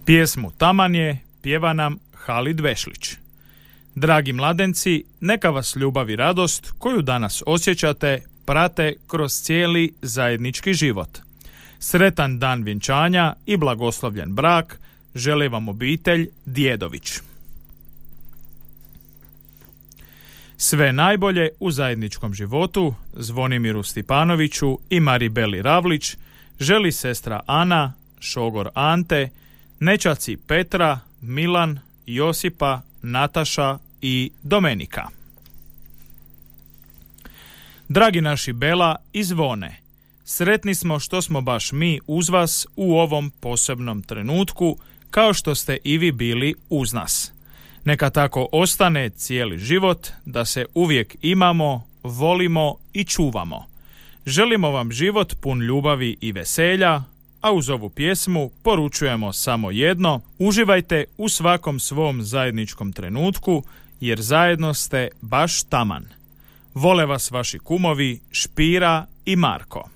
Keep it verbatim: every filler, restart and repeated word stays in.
Pjesmu Taman je pjeva nam Halid Vešlić. Dragi mladenci, neka vas ljubav i radost koju danas osjećate prate kroz cijeli zajednički život. Sretan dan vjenčanja i blagoslovljen brak želi vam obitelj Djedović. Sve najbolje u zajedničkom životu Zvonimiru Stipanoviću i Maribeli Ravlić želi sestra Ana, šogor Ante, nećaci Petra, Milan, Josipa, Nataša i Domenika. Dragi naši Bela i Zvone, sretni smo što smo baš mi uz vas u ovom posebnom trenutku, kao što ste i vi bili uz nas. Neka tako ostane cijeli život, da se uvijek imamo, volimo i čuvamo. Želimo vam život pun ljubavi i veselja, a uz ovu pjesmu poručujemo samo jedno: uživajte u svakom svom zajedničkom trenutku, jer zajedno ste baš taman. Vole vas vaši kumovi Špira i Marko.